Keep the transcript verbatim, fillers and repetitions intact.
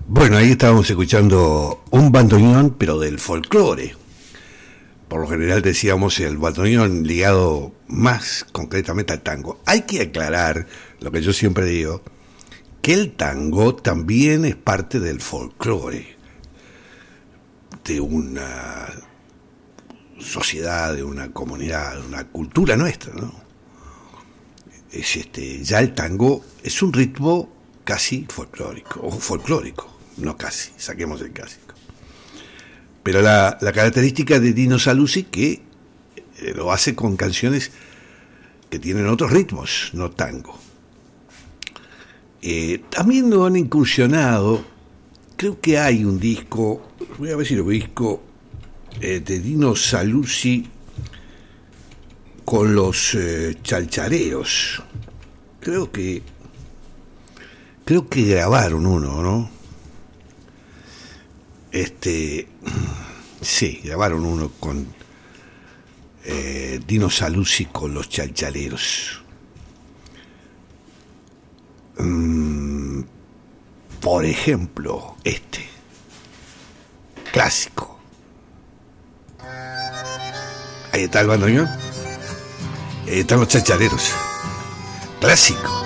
Bueno, ahí estábamos escuchando un bandoneón, pero del folclore. Por lo general decíamos el bandoneón ligado más concretamente al tango. Hay que aclarar lo que yo siempre digo, que el tango también es parte del folclore de una sociedad, de una comunidad, de una cultura nuestra, ¿no? Es este, ya el tango es un ritmo casi folclórico, o folclórico, no casi, saquemos el clásico. Pero la, la característica de Dino Saluzzi que eh, lo hace con canciones que tienen otros ritmos, no tango. Eh, también lo han incursionado, creo que hay un disco, voy a ver si lo busco, eh, de Dino Saluzzi con los eh, chalchareos. Creo que creo que grabaron uno, ¿no? Este sí, grabaron uno con eh, Dino Saluzzi con los chalchaleros. Mm, por ejemplo, este clásico. Ahí está el bandoneón. Ahí están los chalchaleros. Clásico.